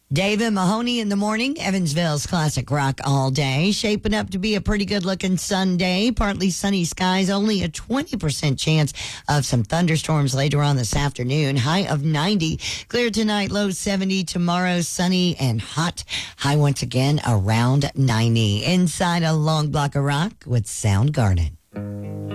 David Mahoney in the morning, Evansville's classic rock all day. Shaping up to be a pretty good looking Sunday. Partly sunny skies, only a 20% chance of some thunderstorms later on this afternoon. High of 90. Clear tonight, low 70. Tomorrow, sunny and hot. High once again around 90. Inside a long block of rock with Soundgarden.